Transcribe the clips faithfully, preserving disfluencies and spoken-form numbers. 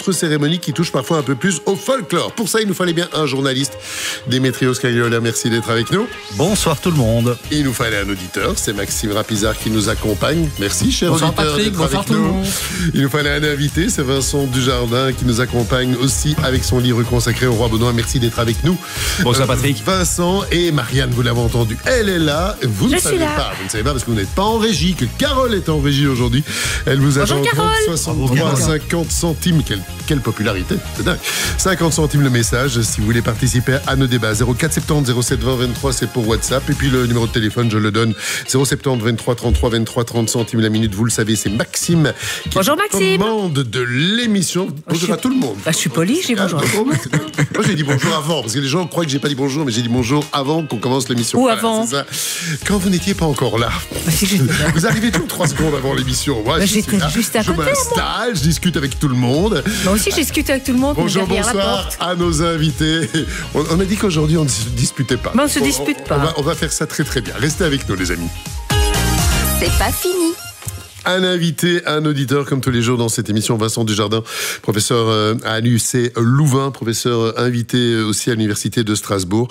d'autres cérémonies qui touchent parfois un peu plus au folklore. Pour ça, il nous fallait bien un journaliste. Démétrios Cagliola, merci d'être avec nous. Bonsoir tout le monde. Il nous fallait un auditeur, c'est Maxime Rapizard qui nous accompagne. Merci, cher bonsoir auditeur. Patrick, bonsoir tout le monde. Il nous fallait un invité, c'est Vincent Dujardin qui nous accompagne aussi avec son livre consacré au roi Baudouin. Merci d'être avec nous. Bonsoir Patrick. Euh, Vincent et Marianne, vous l'avez entendu, elle est là. Vous Je ne savez là. pas, vous ne savez pas parce que vous n'êtes pas en régie, que Carole est en régie aujourd'hui. Elle vous attend Bonjour, Carole. soixante-trois cinquante centimes. Quelle, quelle popularité, c'est dingue. cinquante centimes le message si vous voulez participer à nos débats. zéro quatre soixante-dix zéro sept vingt vingt-trois, c'est pour WhatsApp. Et puis le numéro de téléphone, je le donne, zéro sept zéro vingt-trois trente-trois vingt-trois trente centimes la minute. Vous le savez, c'est Maxime qui Bonjour, Maxime. commande de l'émission. Bonjour suis- à tout le monde. Bah, je suis poli, j'ai bonjour. Ah, bon, c'est bien. Moi, j'ai dit bonjour avant, parce que les gens croient que j'ai pas dit bonjour, mais j'ai dit bonjour avant qu'on commence l'émission. Ou Voilà, avant. c'est ça. Quand vous n'étiez pas encore là. Bah, si j'étais là. Vous arrivez tout trois secondes avant l'émission. Moi, Bah, je j'étais suis là, juste à je côté, m'installe, je discute avec tout le monde. Moi aussi, je discute avec tout le monde, mais Bonjour, derrière la bonsoir porte. à nos invités. On, on a dit qu'aujourd'hui, on ne se disputait pas. Mais on se dispute pas. On va, on va faire ça très très bien. Restez avec nous, les amis. C'est pas fini. Un invité, un auditeur, comme tous les jours dans cette émission, Vincent Dujardin, professeur euh, à l'U C Louvain, professeur invité aussi à l'Université de Strasbourg.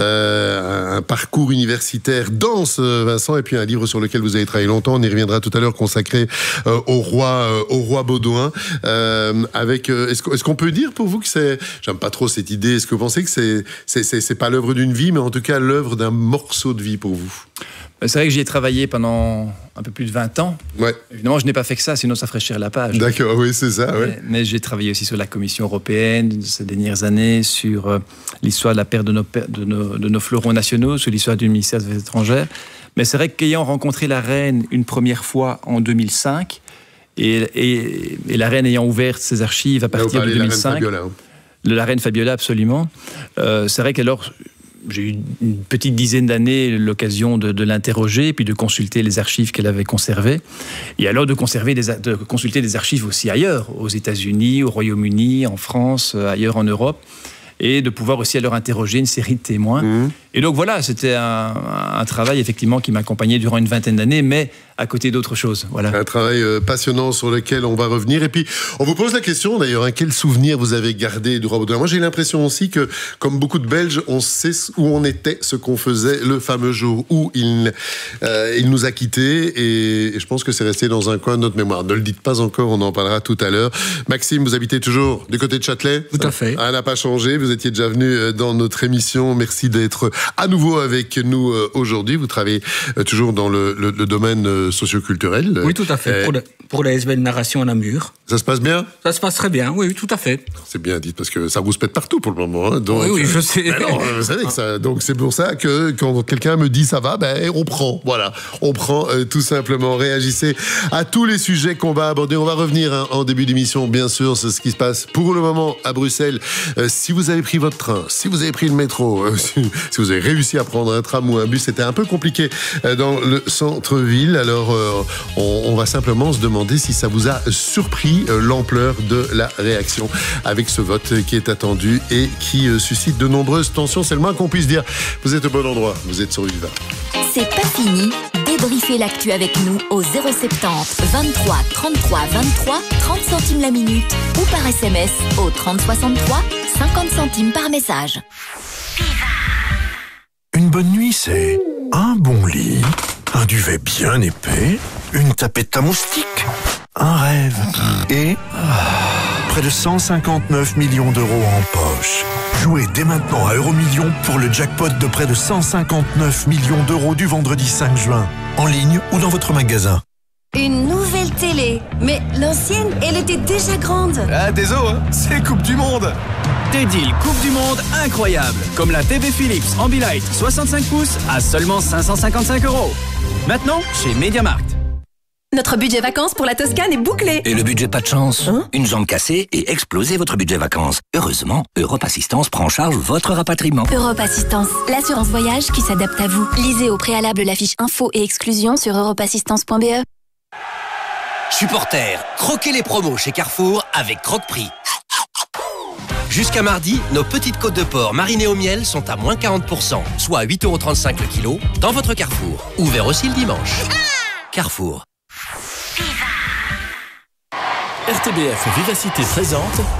Euh, un parcours universitaire dense, Vincent, et puis un livre sur lequel vous avez travaillé longtemps. On y reviendra tout à l'heure, consacré euh, au roi, euh, au roi Baudouin. Euh, avec, euh, est-ce, est-ce qu'on peut dire pour vous que c'est, j'aime pas trop cette idée. Est-ce que vous pensez que c'est, c'est, c'est, c'est pas l'œuvre d'une vie, mais en tout cas l'œuvre d'un morceau de vie pour vous? C'est vrai que j'y ai travaillé pendant un peu plus de vingt ans. Ouais. Évidemment, je n'ai pas fait que ça, sinon ça ferait cher la page. D'accord, oui, c'est ça. Ouais. Mais, mais j'ai travaillé aussi sur la Commission européenne ces dernières années, sur euh, l'histoire de la perte de nos, per- de, nos, de nos fleurons nationaux, sur l'histoire du ministère des Affaires étrangères. Mais c'est vrai qu'ayant rencontré la reine une première fois en deux mille cinq, et, et, et la reine ayant ouvert ses archives à Là, vous partir de parlez de la deux mille reine cinq, Fabiola, hein. de la reine Fabiola, absolument. Euh, c'est vrai qu'alors, j'ai eu une petite dizaine d'années l'occasion de, de l'interroger et puis de consulter les archives qu'elle avait conservées. Et alors de, conserver des, de consulter des archives aussi ailleurs, aux États-Unis, au Royaume-Uni, en France, ailleurs en Europe. Et de pouvoir aussi alors interroger une série de témoins. Mmh. Et donc voilà, c'était un, un travail effectivement qui m'accompagnait durant une vingtaine d'années, mais à côté d'autres choses. Voilà. Un travail euh, passionnant sur lequel on va revenir. Et puis, on vous pose la question d'ailleurs, hein, quel souvenir vous avez gardé du roi Baudouin? Moi, j'ai l'impression aussi que, comme beaucoup de Belges, on sait où on était, ce qu'on faisait le fameux jour où il, euh, il nous a quittés. Et, et je pense que c'est resté dans un coin de notre mémoire. Ne le dites pas encore, on en parlera tout à l'heure. Maxime, vous habitez toujours du côté de Châtelet? Tout à fait. Ça n'a pas changé. Vous étiez déjà venu dans notre émission. Merci d'être à nouveau avec nous aujourd'hui. Vous travaillez toujours dans le, le, le domaine socioculturel. Oui, tout à fait. Euh, pour, le, pour la S B L Narration à Namur. Ça se passe bien? Ça se passe très bien, oui, oui, tout à fait. C'est bien dit, parce que ça rouspète partout pour le moment. Hein, donc, oui, oui, je sais. Ben non, vous savez que ça, donc c'est pour ça que quand quelqu'un me dit ça va, ben on prend. Voilà, on prend euh, tout simplement. Réagissez à tous les sujets qu'on va aborder. On va revenir hein, en début d'émission, bien sûr, c'est ce qui se passe pour le moment à Bruxelles. Euh, si vous avez pris votre train, si vous avez pris le métro, euh, si, si vous avez réussi à prendre un tram ou un bus, c'était un peu compliqué euh, dans le centre-ville. Alors, euh, on, on va simplement se demander si ça vous a surpris euh, l'ampleur de la réaction avec ce vote qui est attendu et qui euh, suscite de nombreuses tensions. C'est le moins qu'on puisse dire. Vous êtes au bon endroit, vous êtes sur Viva. C'est pas fini. Débriefez l'actu avec nous au zéro soixante-dix vingt-trois trente-trois vingt-trois, trente centimes la minute ou par S M S au trente soixante-trois, cinquante centimes par message. Une bonne nuit, c'est un bon lit, un duvet bien épais, une tapette à moustiques, un rêve et près de cent cinquante-neuf millions d'euros en poche. Jouez dès maintenant à Euromillions pour le jackpot de près de cent cinquante-neuf millions d'euros du vendredi cinq juin, en ligne ou dans votre magasin. Une nouvelle télé, mais l'ancienne, elle était déjà grande. Ah, désolé, hein, c'est Coupe du Monde. Des deals Coupe du Monde incroyables, comme la T V Philips Ambilight soixante-cinq pouces à seulement cinq cent cinquante-cinq euros. Maintenant, chez MediaMarkt. Notre budget vacances pour la Toscane est bouclé. Et le budget pas de chance hein? Une jambe cassée et explosez votre budget vacances. Heureusement, Europe Assistance prend en charge votre rapatriement. Europe Assistance, l'assurance voyage qui s'adapte à vous. Lisez au préalable la fiche info et exclusion sur europe assistance point b e. Supporters, croquez les promos chez Carrefour avec Croque-Prix. Jusqu'à mardi, nos petites côtes de porc marinées au miel sont à moins quarante pour cent, soit à huit euros trente-cinq le kilo, dans votre Carrefour. Ouvert aussi le dimanche. Carrefour. R T B F Vivacité présente